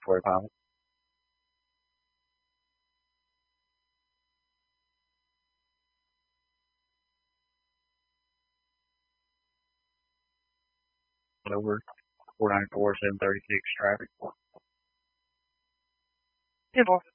for a pilot. Over 494, 736 traffic. Good boy.